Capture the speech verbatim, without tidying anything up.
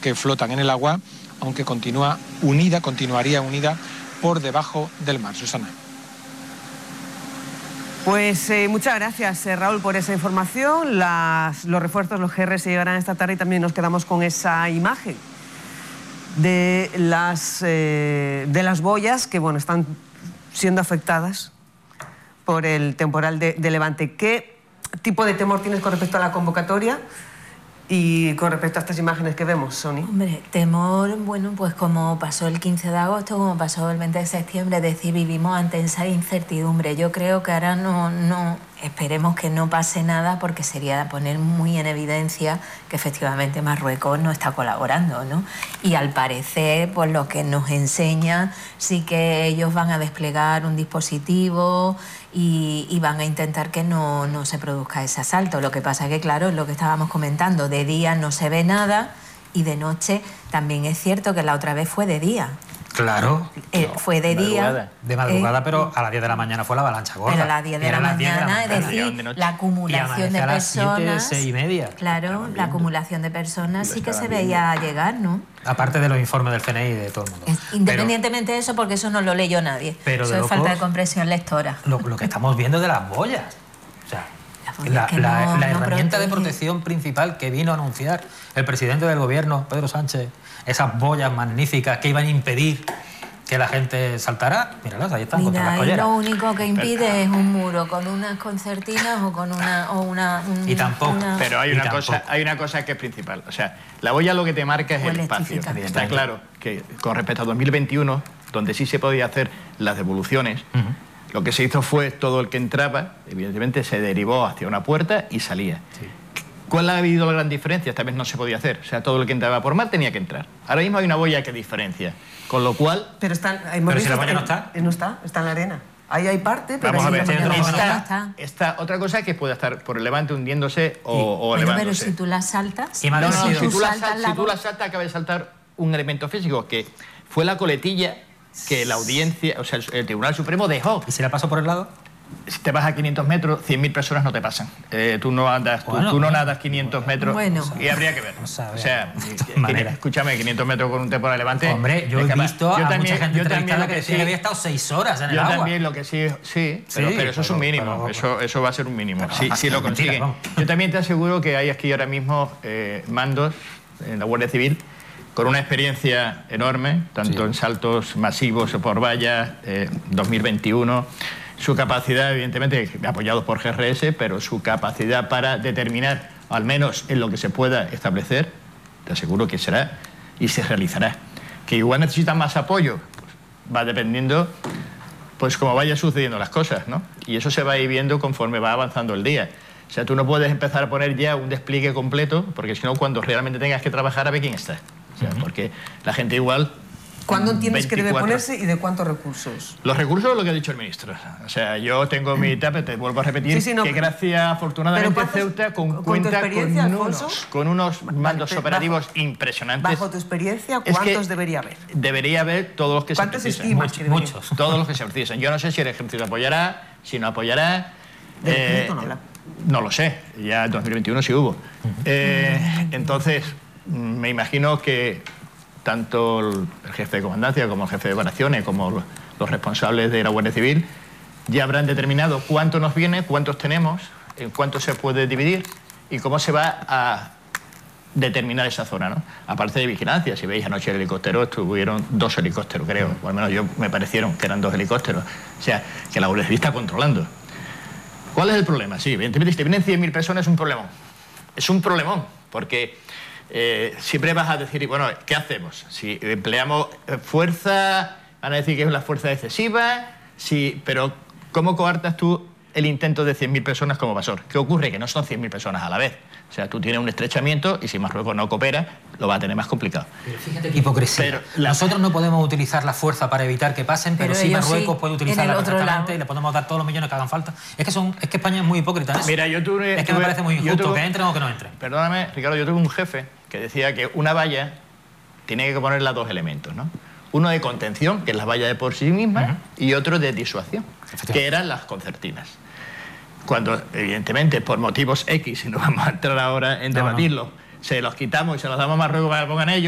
que flotan en el agua, aunque continúa unida, continuaría unida por debajo del mar. Susana. Pues eh, muchas gracias, eh, Raúl, por esa información. Las, los refuerzos, los G R se llegarán esta tarde y también nos quedamos con esa imagen de las, eh, de las boyas que, bueno, están siendo afectadas por el temporal de, de Levante. ¿Qué tipo de temor tienes con respecto a la convocatoria y con respecto a estas imágenes que vemos, Sony? Hombre, temor, bueno, pues como pasó el quince de agosto, como pasó el veinte de septiembre, es decir, vivimos ante esa incertidumbre. Yo creo que ahora no, no, esperemos que no pase nada, porque sería poner muy en evidencia que efectivamente Marruecos no está colaborando, ¿no? Y al parecer, pues lo que nos enseña, sí que ellos van a desplegar un dispositivo y, y van a intentar que no, no se produzca ese asalto. Lo que pasa es que, claro, es lo que estábamos comentando, de día no se ve nada y de noche también es cierto que la otra vez fue de día. Claro. Eh, no, fue de día. De madrugada, eh, pero a las diez de la mañana fue la avalancha gorda. Pero a las diez de la mañana, es decir, la acumulación de a las personas... siete, seis y media. Claro, la acumulación de personas sí que se veía llegar, ¿no? Aparte de los informes del C N I y de todo el mundo. Es, independientemente pero, de eso, porque eso no lo leyó nadie. Pero eso de es locos, falta de comprensión lectora. Lo, lo que estamos viendo de las boyas. O sea, la, que la, no, la no herramienta protege. de protección principal que vino a anunciar el presidente del gobierno, Pedro Sánchez, esas boyas magníficas que iban a impedir que la gente saltara, míralas, ahí están, Mira, contra las y colleras. lo único que impide pero, es un muro con unas concertinas o con una... O una un, y tampoco. Una... Pero hay una, cosa, hay una cosa que es principal. O sea, la boya lo que te marca es el espacio. Está claro que con respecto a dos mil veintiuno, donde sí se podía hacer las devoluciones, uh-huh. lo que se hizo fue todo el que entraba, evidentemente se derivó hacia una puerta y salía. Sí. ¿Cuál ha habido la gran diferencia? Esta vez no se podía hacer. O sea, todo el que entraba por mar tenía que entrar. Ahora mismo hay una boya que diferencia. Con lo cual... Pero, está, pero si la boya no está. No está, está en la arena. Ahí hay parte, pero... Vamos a ver, está, está, está, está. está otra cosa que puede estar por el levante hundiéndose o, sí. o bueno, elevándose. Pero si tú la saltas... No, no, no, si, si, tú tú la, saltas sal, la si tú la saltas acaba de saltar un elemento físico, que fue la coletilla que la audiencia, o sea, el, el Tribunal Supremo dejó. ¿Y si la paso por el lado? Si te vas a quinientos metros, cien mil personas no te pasan. Eh, tú no andas, tú, bueno, tú no nadas quinientos metros bueno, y habría que ver. No sabe, o sea, que, escúchame, quinientos metros con un temporal de levante. Hombre, yo he visto yo a también, mucha gente entrevistada que, que sí, decía que había estado seis horas en yo el agua. Yo también lo que sí, sí, pero, sí, pero eso pero, es un mínimo, pero, eso, eso va a ser un mínimo. Pero, sí, sí lo consiguen. Yo también te aseguro que hay aquí ahora mismo eh, mandos en la Guardia Civil con una experiencia enorme, tanto sí. en saltos masivos por vallas, eh, dos mil veintiuno... Su capacidad, evidentemente, apoyados por G R S, pero su capacidad para determinar, al menos en lo que se pueda establecer, te aseguro que será y se realizará. Que igual necesitan más apoyo, pues va dependiendo, pues como vayan sucediendo las cosas, ¿no? Y eso se va a ir viendo conforme va avanzando el día. O sea, tú no puedes empezar a poner ya un despliegue completo, porque si no, cuando realmente tengas que trabajar, a ver quién está. O sea, porque la gente igual... ¿Cuándo entiendes que debe ponerse y de cuántos recursos? Los recursos, lo que ha dicho el ministro. O sea, yo tengo mi etapa, te vuelvo a repetir, sí, sí, no, que gracias, afortunadamente, Ceuta con, con cuenta con unos, con unos mandos bajo, operativos bajo, impresionantes. Bajo tu experiencia, ¿cuántos es que debería haber? Debería haber todos los que se precisan. ¿Cuántos estimas? Muchos, muchos. Todos los que se precisan. Yo no sé si el ejército apoyará, si no apoyará. Eh, no, no lo sé, ya en dos mil veintiuno sí hubo. Uh-huh. eh, entonces, me imagino que tanto el jefe de comandancia como el jefe de operaciones, como los responsables de la Guardia Civil, ya habrán determinado cuánto nos viene, cuántos tenemos, en cuánto se puede dividir y cómo se va a determinar esa zona, ¿no? Aparte de vigilancia, si veis anoche el helicóptero, estuvieron dos helicópteros, creo, o al menos yo me parecieron que eran dos helicópteros. O sea, que la Guardia Civil está controlando. ¿Cuál es el problema? Sí, evidentemente, si te vienen cien mil personas es un problemón. Es un problemón, porque... Eh, siempre vas a decir, bueno, ¿qué hacemos? Si empleamos fuerza, van a decir que es una fuerza excesiva, sí, pero ¿cómo coartas tú el intento de cien mil personas como Basor? ¿Qué ocurre? Que no son cien mil personas a la vez. O sea, tú tienes un estrechamiento y si Marruecos no coopera, lo va a tener más complicado. Pero fíjate qué hipocresía. Pero la... Nosotros no podemos utilizar la fuerza para evitar que pasen, pero, pero sí Marruecos sí, puede utilizarla perfectamente y le podemos dar todos los millones que hagan falta. Es que, son, es que España es muy hipócrita en eso. Mira, yo tuve, es que tuve, me parece muy injusto tuve, que entren o que no entren. Perdóname, Ricardo, yo tuve un jefe que decía que una valla tiene que ponerla dos elementos, ¿no? Uno de contención, que es la valla de por sí misma, uh-huh. y otro de disuasión, que eran las concertinas. Cuando, evidentemente, por motivos X, y no vamos a entrar ahora en debatirlo, no, no. se los quitamos y se los damos a Marruecos para que pongan ellos,